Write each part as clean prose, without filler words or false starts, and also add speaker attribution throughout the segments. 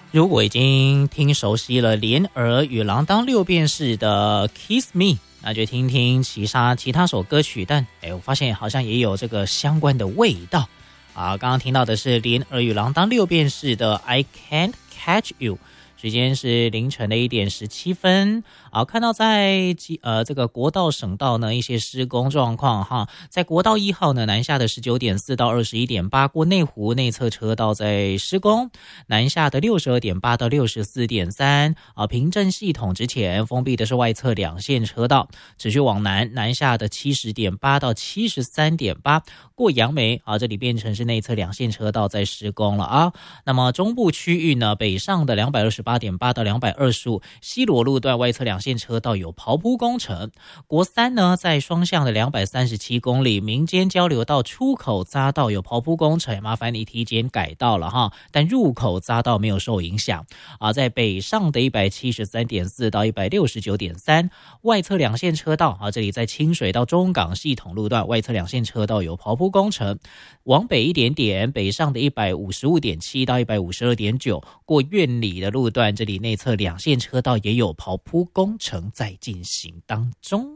Speaker 1: 如果已经听熟悉了莲儿与郎当六便士的 Kiss Me， 那就听听其他首歌曲，但我发现好像也有这个相关的味道啊。刚刚听到的是莲儿与郎当六便士的 I Can't Catch You， 时间是凌晨的1点17分。好，看到在这个国道省道呢一些施工状况哈，在国道1号呢南下的19点4到21点8过内湖内侧车道在施工，南下的62点8到64点3平镇系统之前封闭的是外侧2线车道，持续往南下的70点8到73点8过杨梅这里变成是内侧2线车道在施工了啊。那么中部区域呢，北上的228点8到225西螺路段外侧2线车道有刨铺工程，国3呢在双向的237公里民间交流道出口匝道有刨铺工程，麻烦你提前改道了哈，但入口匝道没有受影响在北上的173.4到169.3外侧2线车道这里在清水到中港系统路段外侧2线车道有刨铺工程，往北一点点北上的155.7到152.9过苑里的路段，这里内侧2线车道也有刨铺工程在进行当中。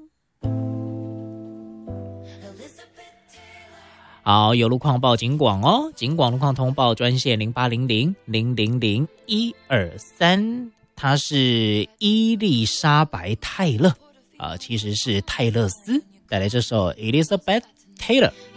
Speaker 1: 好，有路况报警广哦，警广路况通报专线0800000123，它是伊丽莎白泰勒其实是泰勒斯带来这首 Elizabeth Taylor。